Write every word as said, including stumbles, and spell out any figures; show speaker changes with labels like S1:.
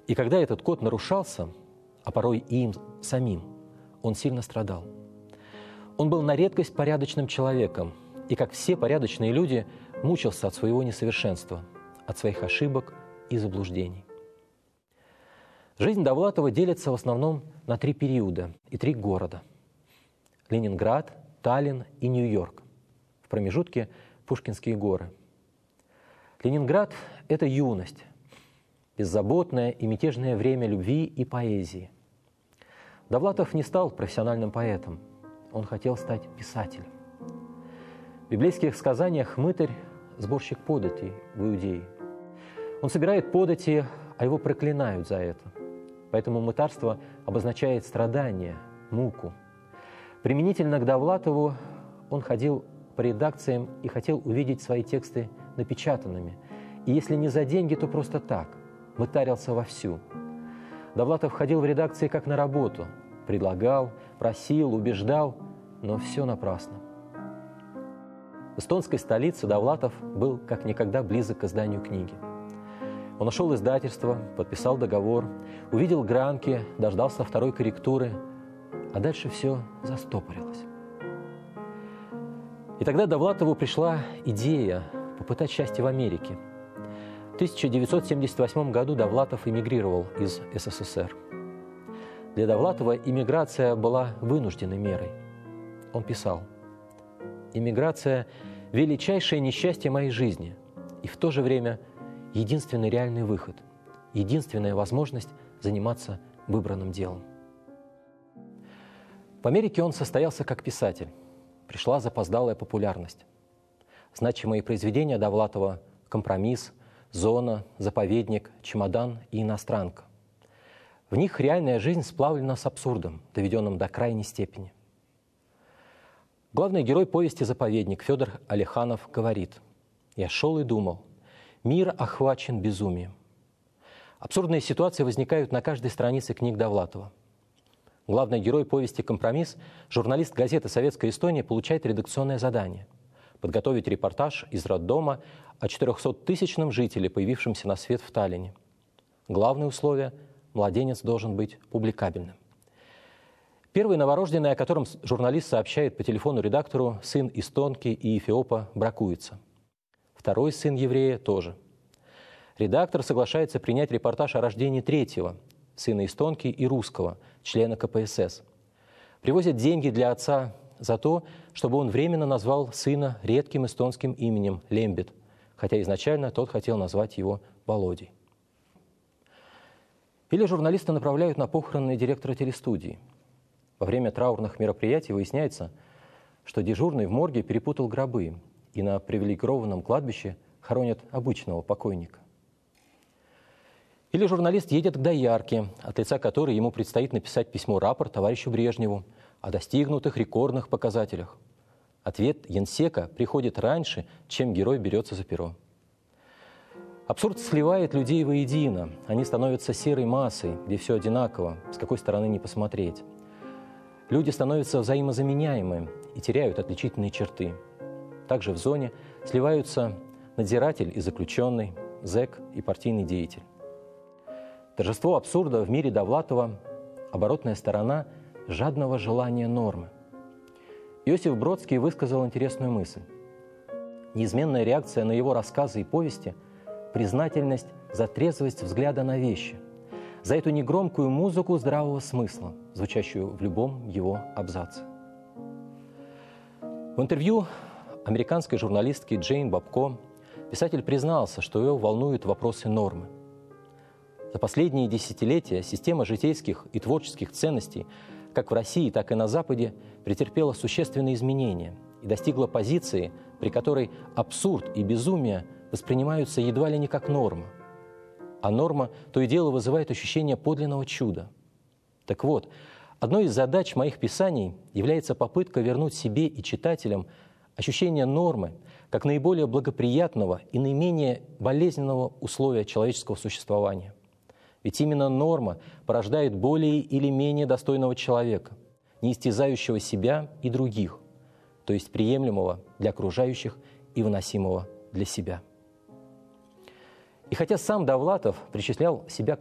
S1: И когда этот код нарушался, а порой и им самим, он сильно страдал. Он был на редкость порядочным человеком, и, как все порядочные люди, мучился от своего несовершенства, от своих ошибок и заблуждений. Жизнь Довлатова делится в основном на три периода и три города – Ленинград, Таллин и Нью-Йорк. В промежутке – Пушкинские горы. Ленинград – это юность, беззаботное и мятежное время любви и поэзии. Довлатов не стал профессиональным поэтом, он хотел стать писателем. В библейских сказаниях мытарь – сборщик податей в Иудее. Он собирает подати, а его проклинают за это. Поэтому мытарство обозначает страдание, муку. Применительно к Довлатову он ходил по редакциям и хотел увидеть свои тексты напечатанными. И если не за деньги, то просто так. Мытарился вовсю. Довлатов ходил в редакции как на работу. Предлагал, просил, убеждал, но все напрасно. В эстонской столице Довлатов был как никогда близок к изданию книги. Он нашел издательство, подписал договор, увидел гранки, дождался второй корректуры, а дальше все застопорилось. И тогда Довлатову пришла идея попытать счастье в Америке. В тысяча девятьсот семьдесят восьмом году Довлатов эмигрировал из СССР. Для Довлатова эмиграция была вынужденной мерой. Он писал: «Эмиграция – величайшее несчастье моей жизни, и в то же время единственный реальный выход, единственная возможность заниматься выбранным делом». В Америке он состоялся как писатель. Пришла запоздалая популярность. Значимые произведения Довлатова «Компромисс», «Зона», «Заповедник», «Чемодан» и «Иностранка». В них реальная жизнь сплавлена с абсурдом, доведенным до крайней степени. Главный герой повести «Заповедник» Федор Алеханов говорит: «Я шел и думал, мир охвачен безумием». Абсурдные ситуации возникают на каждой странице книг Довлатова. Главный герой повести «Компромисс», журналист газеты «Советская Эстония», получает редакционное задание – подготовить репортаж из роддома о четырехсоттысячном жителе, появившемся на свет в Таллине. Главное условие – младенец должен быть публикабельным. Первый новорожденный, о котором журналист сообщает по телефону редактору, сын эстонки и эфиопа, бракуется. Второй сын еврея тоже. Редактор соглашается принять репортаж о рождении третьего, сына эстонки и русского, члена ка пэ эс эс. Привозят деньги для отца за то, чтобы он временно назвал сына редким эстонским именем Лембет, хотя изначально тот хотел назвать его Володей. Или журналиста направляют на похороны директора телестудии. Во время траурных мероприятий выясняется, что дежурный в морге перепутал гробы, и на привилегированном кладбище хоронят обычного покойника. Или журналист едет к доярке, от лица которой ему предстоит написать письмо-рапорт товарищу Брежневу о достигнутых рекордных показателях. Ответ генсека приходит раньше, чем герой берется за перо. Абсурд сливает людей воедино. Они становятся серой массой, где все одинаково, с какой стороны ни посмотреть. Люди становятся взаимозаменяемы и теряют отличительные черты. Также в зоне сливаются надзиратель и заключенный, зэк и партийный деятель. Торжество абсурда в мире Довлатова – оборотная сторона жадного желания нормы. Иосиф Бродский высказал интересную мысль. Неизменная реакция на его рассказы и повести – признательность за трезвость взгляда на вещи, за эту негромкую музыку здравого смысла, звучащую в любом его абзаце. В интервью американской журналистки Джейн Бабко писатель признался, что его волнуют вопросы нормы. За последние десятилетия система житейских и творческих ценностей как в России, так и на Западе претерпела существенные изменения и достигла позиции, при которой абсурд и безумие воспринимаются едва ли не как норма. А норма то и дело вызывает ощущение подлинного чуда. Так вот, одной из задач моих писаний является попытка вернуть себе и читателям ощущение нормы как наиболее благоприятного и наименее болезненного условия человеческого существования. Ведь именно норма порождает более или менее достойного человека, не истязающего себя и других, то есть приемлемого для окружающих и выносимого для себя. И хотя сам Довлатов причислял себя